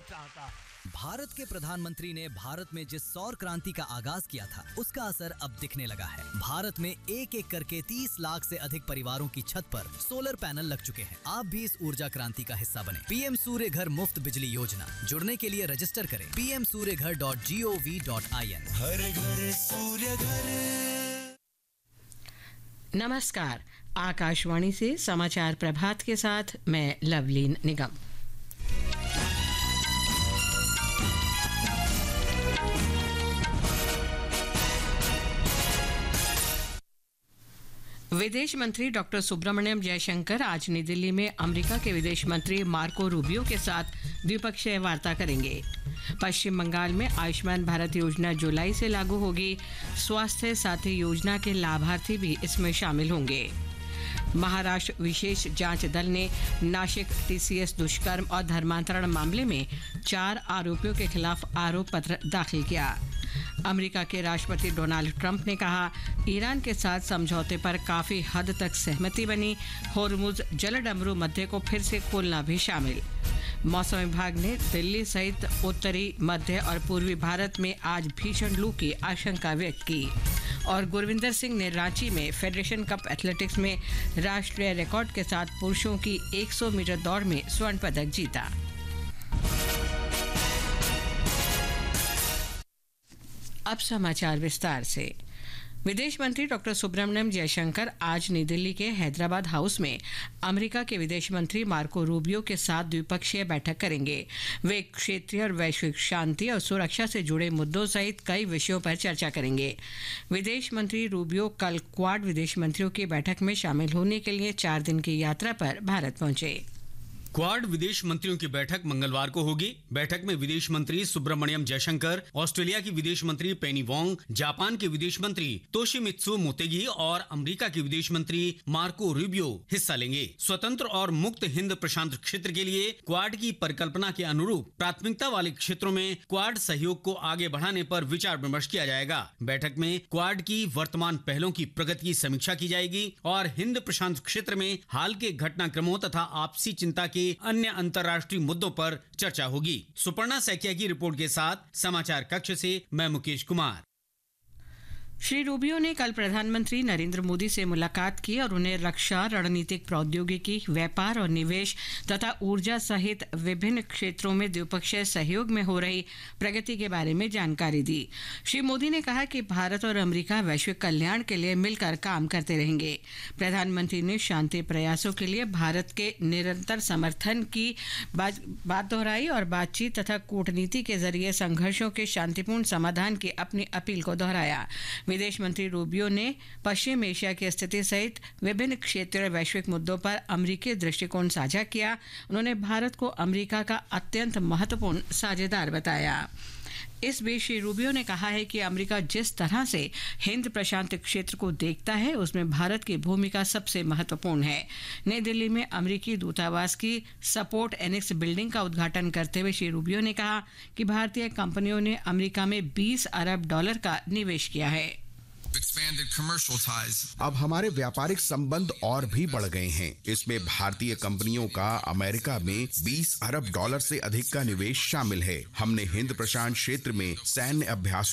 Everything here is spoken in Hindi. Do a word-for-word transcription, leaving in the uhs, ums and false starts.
चाहता है। भारत के प्रधानमंत्री ने भारत में जिस सौर क्रांति का आगाज किया था, उसका असर अब दिखने लगा है। भारत में एक एक करके तीस लाख से अधिक परिवारों की छत पर सोलर पैनल लग चुके हैं। आप भी इस ऊर्जा क्रांति का हिस्सा बने। पीएम सूर्य घर मुफ्त बिजली योजना, जुड़ने के लिए रजिस्टर करें पी एम सूर्य घर dot G O V dot I N. हर घर सूर्य घर। नमस्कार, आकाशवाणी से समाचार प्रभात के साथ मैं लवलीन निगम। विदेश मंत्री डॉक्टर सुब्रमण्यम जयशंकर आज नई दिल्ली में अमेरिका के विदेश मंत्री मार्को रूबियो के साथ द्विपक्षीय वार्ता करेंगे। पश्चिम बंगाल में आयुष्मान भारत योजना जुलाई से लागू होगी। स्वास्थ्य साथी योजना के लाभार्थी भी इसमें शामिल होंगे। महाराष्ट्र विशेष जांच दल ने नासिक टीसीएस दुष्कर्म और धर्मांतरण मामले में चार आरोपियों के खिलाफ आरोप पत्र दाखिल किया। अमेरिका के राष्ट्रपति डोनाल्ड ट्रंप ने कहा, ईरान के साथ समझौते पर काफी हद तक सहमति बनी। होर्मुज जलडमरू मध्य को फिर से खोलना भी शामिल। मौसम विभाग ने दिल्ली सहित उत्तरी, मध्य और पूर्वी भारत में आज भीषण लू की आशंका व्यक्त की। और गुरविंदर सिंह ने रांची में फेडरेशन कप एथलेटिक्स में राष्ट्रीय रिकॉर्ड के साथ पुरुषों की सौ मीटर दौड़ में स्वर्ण पदक जीता। अब समाचार विस्तार से। विदेश मंत्री डॉक्टर सुब्रमण्यम जयशंकर आज नई दिल्ली के हैदराबाद हाउस में अमेरिका के विदेश मंत्री मार्को रूबियो के साथ द्विपक्षीय बैठक करेंगे। वे क्षेत्रीय और वैश्विक शांति और सुरक्षा से जुड़े मुद्दों सहित कई विषयों पर चर्चा करेंगे। विदेश मंत्री रूबियो कल क्वाड विदेश मंत्रियों की बैठक में शामिल होने के लिए चार दिन की यात्रा पर भारत पहुंचे। क्वाड विदेश मंत्रियों की बैठक मंगलवार को होगी। बैठक में विदेश मंत्री सुब्रमण्यम जयशंकर, ऑस्ट्रेलिया की विदेश मंत्री पेनी वोंग, जापान के विदेश मंत्री तोशिमित्सु मोतेगी और अमेरिका के विदेश मंत्री मार्को रूबियो हिस्सा लेंगे। स्वतंत्र और मुक्त हिंद प्रशांत क्षेत्र के लिए क्वाड की परिकल्पना के अनुरूप प्राथमिकता वाले क्षेत्रों में क्वाड सहयोग को आगे बढ़ाने पर विचार विमर्श किया जाएगा। बैठक में क्वाड की वर्तमान पहलों की प्रगति की समीक्षा की जाएगी और हिंद प्रशांत क्षेत्र में हाल के घटनाक्रमों तथा आपसी चिंता के अन्य अंतर्राष्ट्रीय मुद्दों पर चर्चा होगी। सुपर्णा सैकिया की रिपोर्ट के साथ समाचार कक्ष से मैं मुकेश कुमार। श्री रूबियो ने कल प्रधानमंत्री नरेंद्र मोदी से मुलाकात की और उन्हें रक्षा, रणनीतिक प्रौद्योगिकी, व्यापार और निवेश तथा ऊर्जा सहित विभिन्न क्षेत्रों में द्विपक्षीय सहयोग में हो रही प्रगति के बारे में जानकारी दी। श्री मोदी ने कहा कि भारत और अमेरिका वैश्विक कल्याण के लिए मिलकर काम करते रहेंगे। प्रधानमंत्री ने शांति प्रयासों के लिए भारत के निरंतर समर्थन की बात दोहराई और बातचीत तथा कूटनीति के जरिए संघर्षों के शांतिपूर्ण समाधान की अपनी अपील को दोहराया। विदेश मंत्री रूबियो ने पश्चिम एशिया की स्थिति सहित विभिन्न क्षेत्रीय और वैश्विक मुद्दों पर अमेरिकी दृष्टिकोण साझा किया। उन्होंने भारत को अमेरिका का अत्यंत महत्वपूर्ण साझेदार बताया। इस बीच श्री रूबियो ने कहा है कि अमेरिका जिस तरह से हिंद प्रशांत क्षेत्र को देखता है, उसमें भारत की भूमिका सबसे महत्वपूर्ण है। नई दिल्ली में अमेरिकी दूतावास की सपोर्ट एनेक्स बिल्डिंग का उद्घाटन करते हुए श्री रूबियो ने कहा कि भारतीय कंपनियों ने अमेरिका में बीस अरब डॉलर का निवेश किया है। अब हमारे व्यापारिक संबंध और भी बढ़ गए हैं। इसमें भारतीय कंपनियों का अमेरिका में बीस अरब डॉलर से अधिक का निवेश शामिल है। हमने हिंद प्रशांत क्षेत्र में सैन्य अभ्यासों